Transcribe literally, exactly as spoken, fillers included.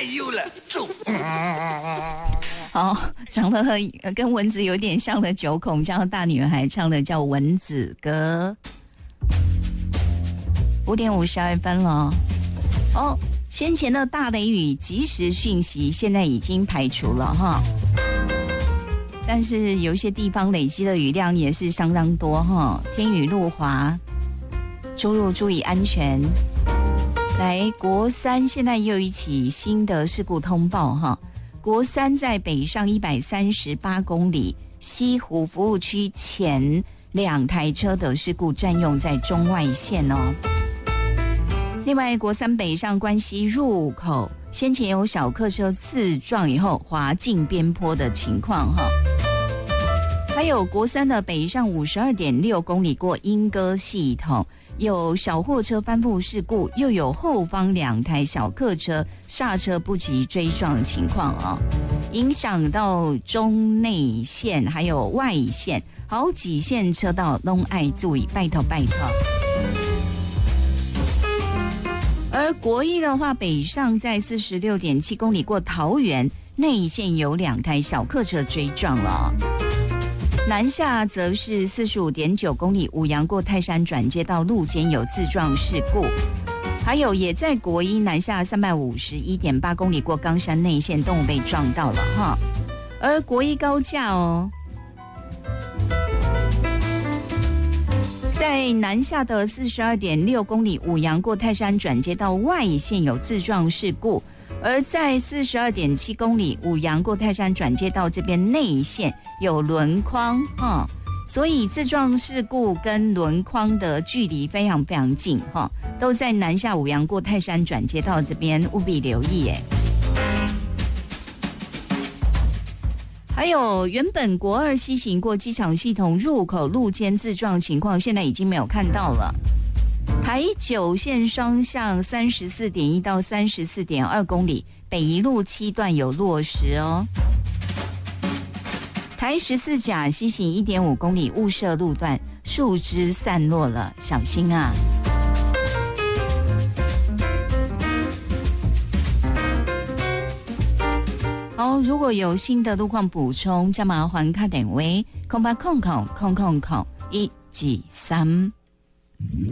有了，走。 好，长得跟蚊子有点像的九孔叫大女孩唱的叫《蚊子歌》。五点五十二分了。哦，先前的大雷雨即时讯息现在已经排除了哈，但是有一些地方累积的雨量也是相当多哈。天雨路滑，出入注意安全。来，国三现在又有一起新的事故通报哈。国三在北上一百三十八公里西湖服务区前两台车的事故占用在中外线哦。另外，国三北上关西入口先前有小客车刺撞以后滑进边坡的情况哈。还有国三的北上五十二点六公里过莺歌系统，有小货车翻覆事故，又有后方两台小客车刹车不及追撞的情况啊，影响到中内线还有外线，好几线车道都爱注意，拜托拜托。而国一的话，北上在四十六点七公里过桃园内线有两台小客车追撞了。南下则是四十五点九公里五杨过泰山转接道路间有自撞事故，还有也在国一南下三百五十一点八公里过冈山内线动物被撞到了哈。而国一高架哦，在南下的四十二点六公里五杨过泰山转接道外线有自撞事故，而在四十二点七公里五杨过泰山转接道这边内线有轮框哈，所以自撞事故跟轮框的距离非常非常近哈，都在南下五杨过泰山转接道这边，务必留意耶。还有原本国二西行过机场系统入口路间自撞情况，现在已经没有看到了。台九线双向三十四点一到三十四点二公里，北宜路七段有落实哦。台十四甲西行一点五公里雾社路段树枝散落了，小心啊！好，如果有新的路况补充，就麻烦打电话空八空空空空空一几三。